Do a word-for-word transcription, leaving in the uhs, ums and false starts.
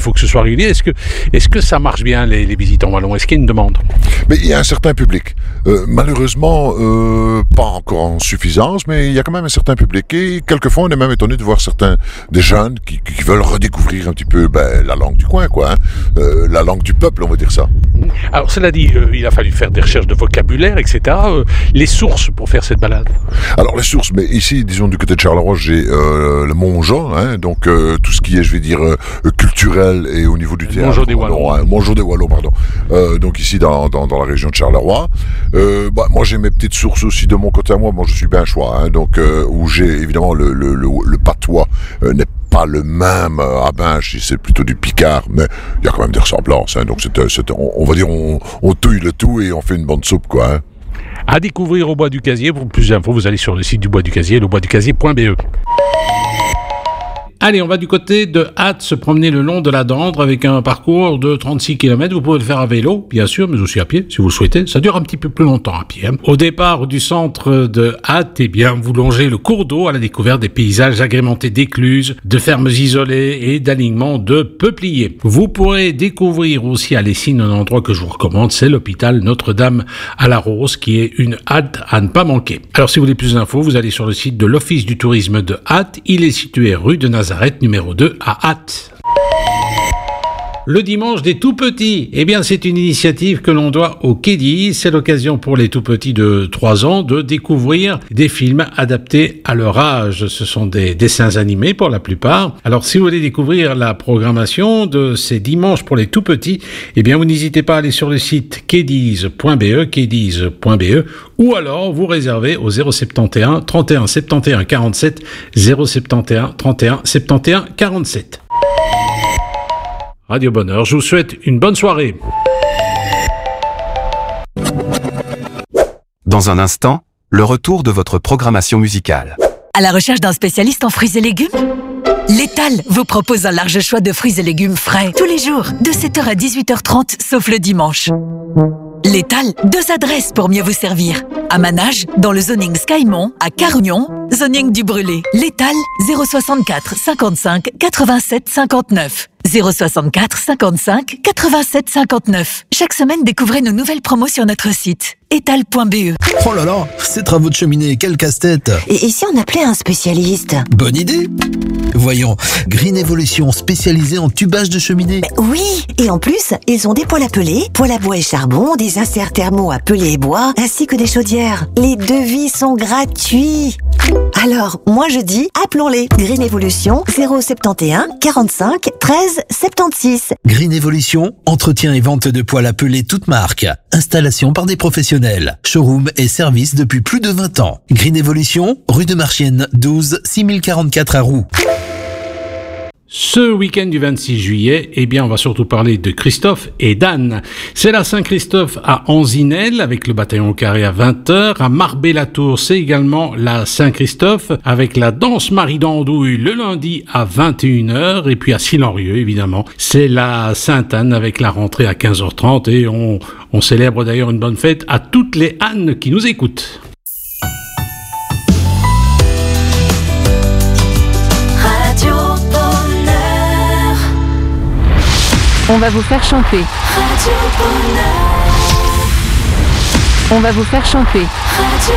faut que ce soit régulier. Est-ce que, est-ce que ça marche bien, les, les visites en wallon? Est-ce qu'il y a une demande? Mais il y a un certain public. Euh, malheureusement, euh, pas encore en suffisance, mais il y a quand même un certain public. Et quelquefois, on est même étonné de voir certains des jeunes qui, qui veulent redécouvrir un petit peu ben, la langue du coin, quoi, hein. euh, la langue du peuple, on va dire ça. Alors, cela dit, euh, il a fallu faire des recherches de vocabulaire, et cetera. Euh, les sources pour faire cette balade? Alors, les sources, mais ici, disons, du côté de Charleroi, j'ai euh, le Montjean, hein, donc euh, tout ce qui est, je vais dire, euh, culturel et au niveau du théâtre. Montjean des Wallons. Hein, Montjean des Wallons, pardon. Euh, donc ici, dans, dans, dans la région de Charleroi. Euh, bah, moi, j'ai mes petites sources aussi de mon côté à moi. Moi, je suis bien choix, hein, donc euh, où j'ai évidemment le, le, le, le patois euh, n'est pas le même euh, à Binche, c'est plutôt du Picard, mais il y a quand même des ressemblances. Hein, donc, c'est, c'est, on, on va dire, on, on touille le tout et on fait une bonne soupe, quoi. Hein. À découvrir au Bois du Casier. Pour plus d'infos, vous allez sur le site du Bois du Casier, le bois du casier point b e. Allez, on va du côté de Ath, se promener le long de la Dendre avec un parcours de trente-six kilomètres. Vous pouvez le faire à vélo, bien sûr, mais aussi à pied, si vous le souhaitez. Ça dure un petit peu plus longtemps à pied. Hein. Au départ du centre de Ath, eh bien, vous longez le cours d'eau à la découverte des paysages agrémentés d'écluses, de fermes isolées et d'alignements de peupliers. Vous pourrez découvrir aussi à Lessines un endroit que je vous recommande, c'est l'hôpital Notre-Dame à la Rose, qui est une halte à ne pas manquer. Alors, si vous voulez plus d'infos, vous allez sur le site de l'Office du tourisme de Ath. Il est situé rue de Nazareth. Numéro deux à Ath. Le dimanche des tout-petits, eh bien c'est une initiative que l'on doit au Kiddies. C'est l'occasion pour les tout-petits de trois ans de découvrir des films adaptés à leur âge. Ce sont des dessins animés pour la plupart. Alors si vous voulez découvrir la programmation de ces dimanches pour les tout-petits, eh bien vous n'hésitez pas à aller sur le site kiddies point b e, kiddies point b e, ou alors vous réservez au zéro sept un trente et un soixante et onze quarante-sept, zéro sept un trente et un soixante et onze quarante-sept. Radio Bonheur, je vous souhaite une bonne soirée. Dans un instant, le retour de votre programmation musicale. À la recherche d'un spécialiste en fruits et légumes ? L'étal vous propose un large choix de fruits et légumes frais tous les jours, de sept heures à dix-huit heures trente, sauf le dimanche. L'étal, deux adresses pour mieux vous servir. À Manage, dans le zoning Skymont, à Carignon, zoning du Brûlé. L'étal, zéro soixante-quatre cinquante-cinq quatre-vingt-sept cinquante-neuf. zéro soixante-quatre cinquante-cinq quatre-vingt-sept cinquante-neuf. Chaque semaine, découvrez nos nouvelles promos sur notre site étal point b e. Oh là là, ces travaux de cheminée, quel casse-tête! Et, et si on appelait un spécialiste? Bonne idée! Voyons, Green Evolution, spécialisée en tubage de cheminée. Mais oui, et en plus, ils ont des poêles à peler, poêles à bois et charbon, des inserts thermaux à peler et bois, ainsi que des chaudières. Les devis sont gratuits. Alors, moi je dis, appelons-les. Green Evolution, zéro sept un quarante-cinq treize soixante-seize. Green Evolution, entretien et vente de poêles à peler toutes marques. Installation par des professionnels. Showroom et service depuis plus de vingt ans. Green Evolution, rue de Marchienne, douze, six mille quarante-quatre à Roux. Ce week-end du vingt-six juillet, eh bien, on va surtout parler de Christophe et d'Anne. C'est la Saint-Christophe à Anzinel, avec le bataillon au carré à vingt heures. À Marbé-la-Tour, c'est également la Saint-Christophe, avec la danse Marie d'Andouille le lundi à vingt et une heures. Et puis à Silorieux, évidemment, c'est la Sainte-Anne avec la rentrée à quinze heures trente. Et on, on célèbre d'ailleurs une bonne fête à toutes les Annes qui nous écoutent. On va vous faire chanter. Radio Bonheur. On va vous faire chanter. Radio